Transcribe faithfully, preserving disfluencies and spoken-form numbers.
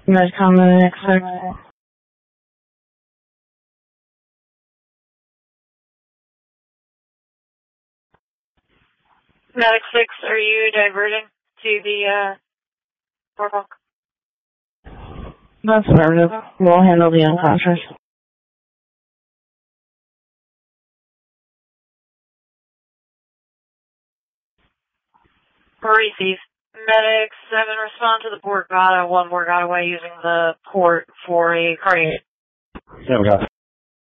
Medcom Medic six. Medic six, are you diverting to the, uh, portal? That's affirmative. We'll handle the unconscious. Receive. Medic seven, respond to the Borgata, one Borgata way using the port for a cardiac. Yeah, we got it.